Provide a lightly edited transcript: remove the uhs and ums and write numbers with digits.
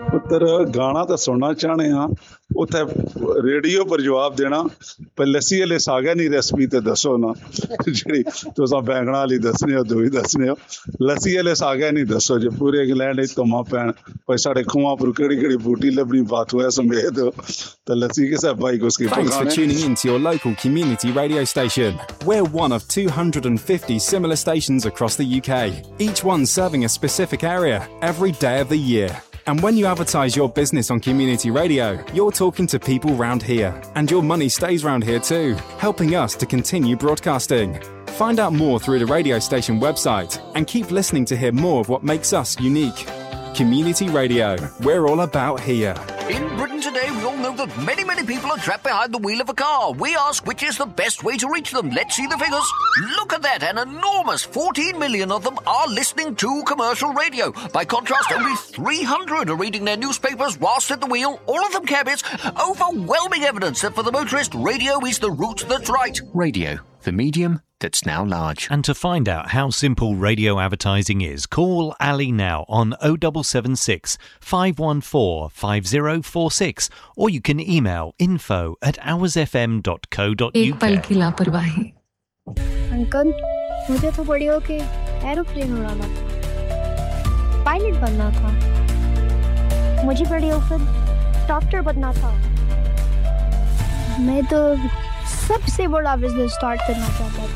ਪੁੱਤਰ ਗਾਣਾ ਤਾਂ ਸੁਣਨਾ ਚਾਹਣੇ ਆ ਉੱਥੇ ਰੇਡੀਓ ਪਰ ਜਵਾਬ ਦੇਣਾ ਪਰ ਲੱਸੀ ਵਾਲੇ ਸਾਗਾ ਨਹੀਂ ਰੈਸਪੀ ਤੇ ਦੱਸੋ ਨਾ ਜਿਹੜੀ ਤੁਸੀਂ ਬੈਂਗਣਾ ਵਾਲੀ ਦੱਸਣੀ ਹੋ ਦੋਈ ਦੱਸਣੇ ਹੋ ਲੱਸੀ ਵਾਲੇ ਸਾਗਾ ਨਹੀਂ ਦੱਸੋ ਜੇ ਪੂਰੇ ਇੰਗਲੈਂਡ ਵਿੱਚ ਧੁੰਮਾਂ ਪੈਣ ਪਰ ਸਾਡੇ ਖੂਹਾਂ ਪਰ ਕਿਹੜੀ ਬੂਟੀ ਲੱਭਣੀ ਬਾਤ ਹੋਇਆ ਸਮੇਤ ਤਾਂ ਲੱਸੀ ਕਿਸੇ ਭਾਈ ਕੋ ਉਸकी Thanks for tuning in to your local community radio station. We're one of 250 similar stations across the UK, each one serving a specific area every day of the year. And when you advertise your business on community radio, you're talking to people round here. And your money stays round here too, helping us to continue broadcasting. Find out more through the radio station website and keep listening to hear more of what makes us unique. Community Radio, we're all about here. In Britain today, we all know that many people are trapped behind the wheel of a car. We ask which is the best way to reach them. Let's see the figures. Look at that. An enormous 14 million of them are listening to commercial radio. By contrast, only 300 are reading their newspapers whilst at the wheel. All of them cabbies. Overwhelming evidence that for the motorist, radio is the route that's right. Radio, the medium that's now large. And to find out how simple radio advertising is, call Ali now on 0776 514 5046 or you can email info@hoursfm.co.uk. एक पल की लापरवाही। Uncle, मुझे तो बड़ी होके aeroplane उड़ाना था, पायलट बनना था। मुझे बड़ी होकर डॉक्टर बनना था। मैं तो सबसे बड़ा बिजनेस स्टार्ट करना चाहता था।